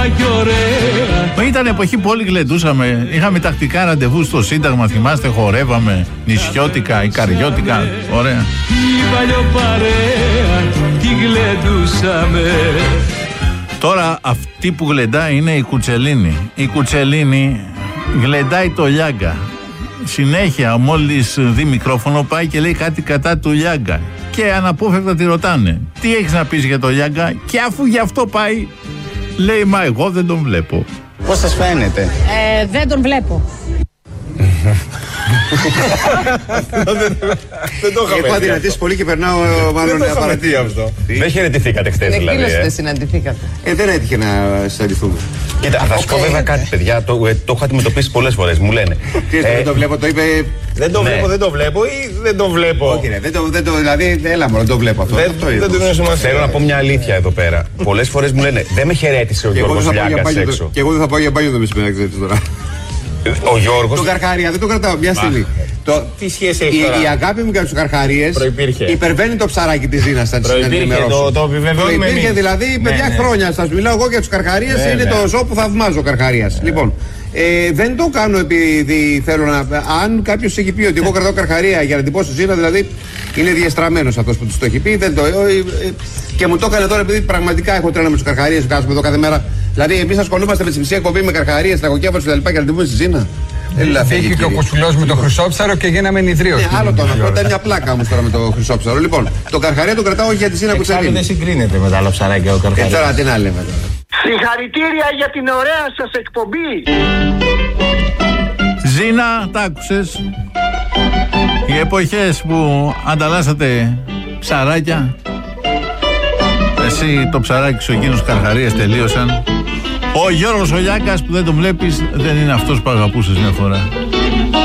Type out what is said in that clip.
κι ωραία. Ήταν εποχή που όλοι γλεντούσαμε. Είχαμε τακτικά ραντεβού στο Σύνταγμα, θυμάστε, χορεύαμε νησιώτικα, ικαριώτικα. Ωραία. Η παλιοπαρέα τη γλεντούσαμε. Τώρα αυτή που γλεντάει είναι η Κουτσελίνη. Η Κουτσελίνη γλεντάει το Λιάγκα. Συνέχεια μόλις δει μικρόφωνο πάει και λέει κάτι κατά του Λιάγκα. Και αναπόφευκτα τη ρωτάνε, τι έχεις να πεις για το Λιάγκα? Και αφού γι' αυτό πάει, λέει, μα εγώ δεν τον βλέπω. Πώς σας φαίνεται? Δεν τον βλέπω. Δεν το είχαμε. Έχω αδυνατήσει πολύ και περνάω μάλλον να παρατηρεί αυτό. Δεν χαιρετηθήκατε χτες δηλαδή? Δεν συναντηθήκατε. Δεν έτυχε να συναντηθούμε. Κοίτα, θα σου πω βέβαια κάτι, παιδιά. Το έχω αντιμετωπίσει πολλές φορές. Μου λένε. Δεν το βλέπω, το είπε. Δεν το βλέπω, δεν το βλέπω ή δεν το βλέπω. Όχι, δηλαδή, έλα μόνο, δεν το βλέπω αυτό. Δεν το δίνω σημασία. Θέλω να πω μια αλήθεια εδώ πέρα. Πολλές φορές μου λένε, δεν με χαιρέτησε ο Γιώργος Λιάγκας έξω. Και εγώ δεν θα πάω για μπάνιο το μεσημέρι, ξέρετε τώρα. Ο Γιώργος. Τον Καρχαρία δεν τον κρατάω μια στιγμή. Τι σχέση έχει τώρα? Η αγάπη μου για τους Καρχαρίες υπερβαίνει το ψαράκι της Ζήνας. Το επιβεβαιώνουμε. Υπήρχε δηλαδή, παιδιά, χρόνια. Σας μιλάω εγώ για τους Καρχαρίες. Είναι το ζώο που θαυμάζω ο Καρχαρίας. Λοιπόν, δεν το κάνω επειδή θέλω να. Αν κάποιος έχει πει ότι εγώ κρατάω Καρχαρία για να εντυπώσω Ζήνα, δηλαδή είναι διεστραμμένος αυτός που τους το έχει πει. Και μου το έκανε τώρα επειδή πραγματικά έχω τρένα με τους Καρχαρίες. Βγάζουμε εδώ κάθε μέρα. Δηλαδή, εμείς ασχολούμαστε με τη μισή εκπομπή με Καρχαρίες, τραγωκέφαλους κτλ. Και να την πούμε στη Ζήνα. Βγήκε και ο Κοσουλός με το Χρυσόψαρο και γίναμε νηδρίος. Άλλο το αυτό ήταν μια πλάκα όμως τώρα με το Χρυσόψαρο. Λοιπόν, το Καρχαρία το κρατάω όχι για τη Ζήνα που Εξάλλου δεν συγκρίνεται με τα άλλα ψαράκια ο Καρχαρίας. Τώρα τι να λέμε τώρα. Συγχαρητήρια για την ωραία σας εκπομπή. Ζήνα, τ' άκουσες? Οι εποχές που ανταλλάσσατε ψαράκια, εσύ το ψαράκι σου, εκείνος Καρχαρίες τελείωσαν. Ο Γιώργος ο Λιάγκας που δεν τον βλέπεις δεν είναι αυτός που αγαπούσες μια φορά.